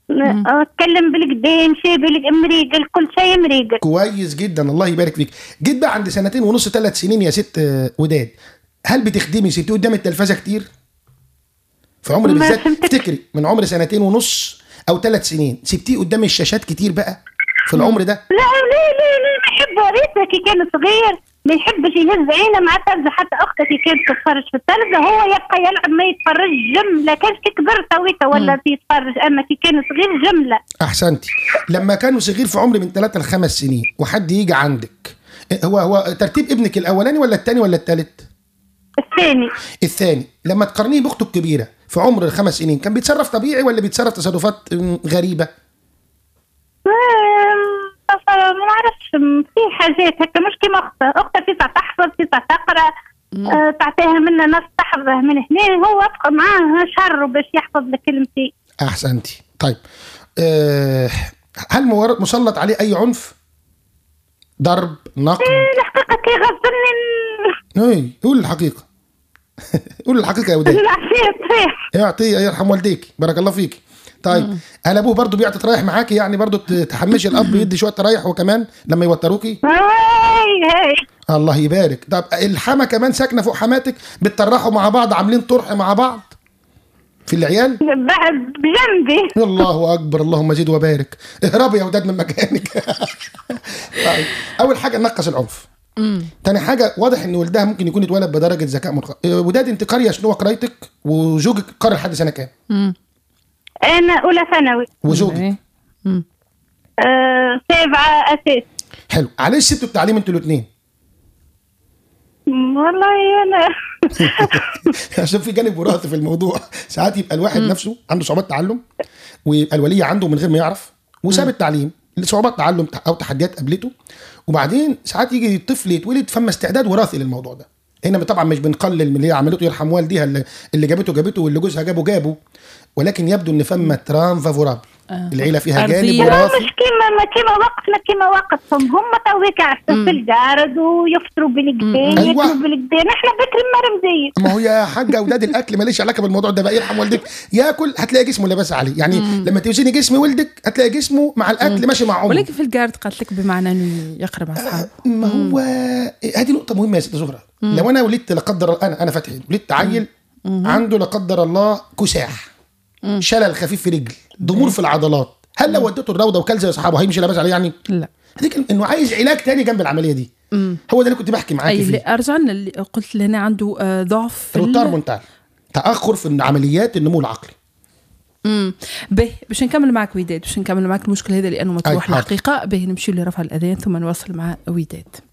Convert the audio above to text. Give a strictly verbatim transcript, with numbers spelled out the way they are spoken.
اتكلم بالقدام شيء بالامريكا كل شيء امريكا. كويس جدا الله يبارك فيك. جيت بقى عند سنتين ونص ثلاث سنين يا ست وداد، هل بتخدمي سبتي قدام التلفزه كتير في عمر بالذات؟ افتكري من عمر سنتين ونص او ثلاث سنين سبتيه قدام الشاشات كتير بقى في العمر ده؟ لا ليه ليه ليه ما يحب وريثه كي كان صغير ما يحبش يهز عينه مع التلفزه. حتى اختي كي كانت تتفرج في التلفزه هو يبقى يلعب ما يتفرج جمله. كان كي كبر تويته ولا يتفرج، اما كي كان صغير جمله. احسنتي. لما كانوا صغير في عمر من ثلاثة لخمس سنين وحد يجي عندك، هو هو ترتيب ابنك الاولاني ولا الثاني ولا الثالث؟ الثاني. الثاني. لما تقارنيه باخته الكبيره في عمر الخمس سنين كان بيتصرف طبيعي ولا بيتصرف تصرفات غريبه؟ ما نعرفش، في حاجات هكا مش كيما اختها. اختها تسع تحفظ تسع تقرا، أه تعطيها منا نص تحفظه من هنا، هو ابقى معاه شهر باش يحفظ لك كلمتين. احسنتي. طيب أه هل مسلط عليه اي عنف؟ ضرب، نقد؟ إيه الحقيقه كي غزلني. اي قول الحقيقه. قول الحقيقه يا وداد. العافيه صحيح. يعطيه يرحم والديك، بارك الله فيك. طيب هل ابوه برضه بيعطي ترايح معاكي؟ يعني برضه تحمشي الاب يدي شويه ترايح هو كمان لما يوتروكي؟ هاي هاي الله يبارك. طب الحما كمان ساكنه فوق حماتك بتطرحوا مع بعض، عاملين طرح مع بعض في العيال؟ بعد بجنبي. الله اكبر اللهم زد وبارك. اهربي يا وداد من مكانك. طيب اول حاجه نقص العنف. تاني حاجه واضح ان ولدها ممكن يكون اتولد بدرجه ذكاء منخفض. وداد انت قاريه شنو قرايتك وزوجك قاري لحد سنه كام؟ انا اولى ثانوي. وزوجك؟ امم أه سابعه اساس. حلو. عليه سبتوا التعليم انتوا الاثنين؟ والله انا عشان في جانب وراثي في الموضوع. ساعات يبقى الواحد نفسه عنده صعوبات تعلم ويبقى الولي عنده من غير ما يعرف وساب التعليم لصعوبات تعلم او تحديات قابلته، وبعدين ساعات يجي الطفل يتولد فما استعداد وراثي للموضوع ده. هنا طبعا مش بنقلل من اللي هي عملته، يرحم والديها اللي, اللي جابته جابته واللي جوزها جابه جابه، ولكن يبدو ان فما ترام فافورابل. آه. العيله فيها جانب وراثي. مش كيما كيما وقتنا كيما وقتهم هم تويك عشان في الجارد ويفطروا بالقدام أيوة. ياكلوا بالقدام. احنا بكر مرمزين. ما هو يا حاجه اولاد الاكل ماليش علاقه بالموضوع ده بقى. يرحم والدك ياكل هتلاقي جسمه لاباس عليه يعني. مم. لما توزني جسم ولدك هتلاقي جسمه مع الاكل مم. ماشي مع عمره. ولكن في الجارد قالت لك بمعنى انه يقرا مع اصحابه. آه ما هو هذه نقطه مهمه يا ست زهره. لو انا ولدت لا قدر انا انا فتحي ولدت عيل عنده لا قدر الله كساح، مم. شلل خفيف في رجل، ضمور في العضلات، هل لو وديته الروضه وكل زي اصحابه هيمشي لاباس عليه يعني؟ لا. هذيك انه عايز علاج تاني جنب العمليه دي. مم. هو ده اللي كنت بحكي معاكي فيه. اي رجعنا اللي قلت لنا عنده ضعف روتار مونتال، تاخر في عمليات النمو العقلي. امم به باش نكمل معك وداد، باش نكمل معك المشكل هذا لانه مطروح الحقيقه. به نمشي لرفع الاذان ثم نواصل مع وداد.